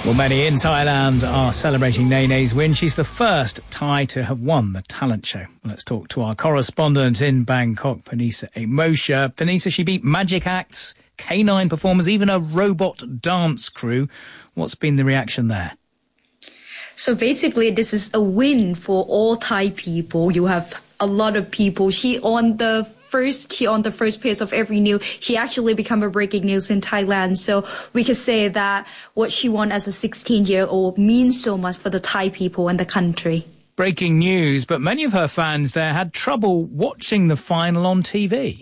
Well, many in Thailand are celebrating Nene's win. She's the first Thai to have won the talent show. Let's talk to our correspondent in Bangkok, Panisa Amosha. Panisa, she beat magic acts, canine performers, even a robot dance crew. What's been the reaction there? So basically, this is a win for all Thai people. You have a lot of people. She on the first page of every news. She actually became a breaking news in Thailand. So we could say that what she won as a 16-year-old means so much for the Thai people and the country. Breaking news, but many of her fans there had trouble watching the final on TV.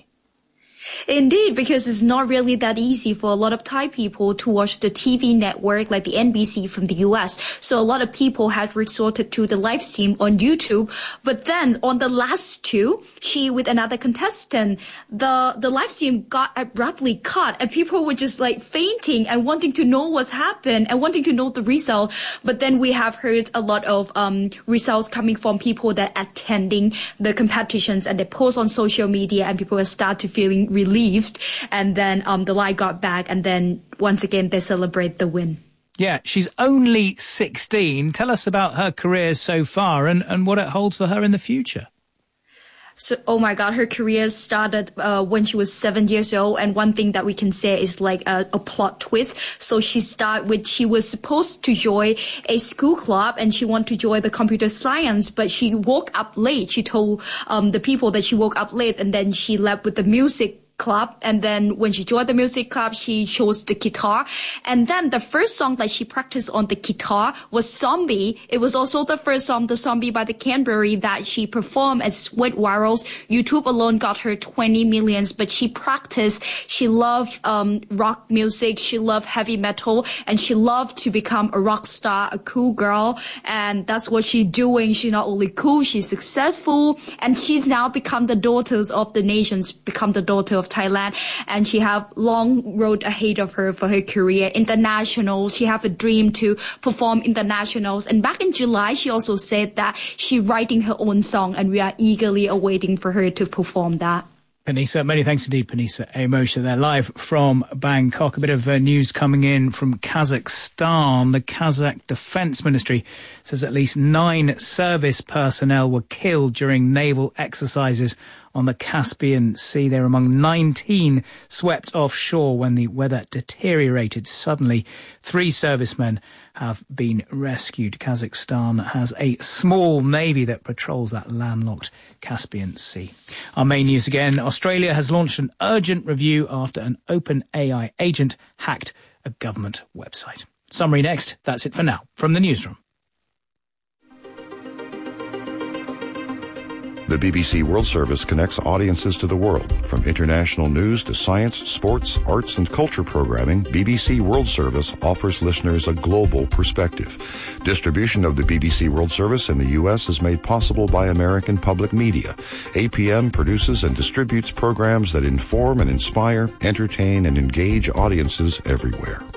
Indeed, because it's not really that easy for a lot of Thai people to watch the TV network like the NBC from the US. So a lot of people had resorted to the live stream on YouTube. But then on the last two, she with another contestant, the live stream got abruptly cut and people were just like fainting and wanting to know what's happened and wanting to know the result. But then we have heard a lot of results coming from people that attending the competitions and they post on social media and people start to feeling relieved, and then the light got back, and then once again they celebrate the win. Yeah, she's only 16. Tell us about her career so far and what it holds for her in the future. So, oh my God, her career started when she was 7 years old. And one thing that we can say is like a plot twist. So she was supposed to join a school club and she wanted to join the computer science, but she woke up late. She told the people that she woke up late, and then she left with the music club. And then when she joined the music club, she chose the guitar. And then the first song that she practiced on the guitar was Zombie. It was also the first song, the Zombie by the Canberry, that she performed as went viral. YouTube alone got her 20 millions, but she practiced. She loved rock music. She loved heavy metal, and she loved to become a rock star, a cool girl. And that's what she's doing. She's not only cool, she's successful, and she's now become the daughters of the nations, become the daughter of Thailand, and she have long road ahead of her for her career. International, she have a dream to perform internationals. And back in July, she also said that she writing her own song, and we are eagerly awaiting for her to perform that. Panisa, many thanks indeed, Panisa Amosha there, live from Bangkok. A bit of news coming in from Kazakhstan. The Kazakh Defense Ministry says at least 9 service personnel were killed during naval exercises on the Caspian Sea. They were among 19 swept offshore when the weather deteriorated suddenly. 3 servicemen have been rescued. Kazakhstan has a small navy that patrols that landlocked Caspian Sea. Our main news again. Australia has launched an urgent review after an OpenAI agent hacked a government website. Summary next. That's it for now from the newsroom. The BBC World Service connects audiences to the world. From international news to science, sports, arts and culture programming, BBC World Service offers listeners a global perspective. Distribution of the BBC World Service in the U.S. is made possible by American Public Media. APM produces and distributes programs that inform and inspire, entertain and engage audiences everywhere.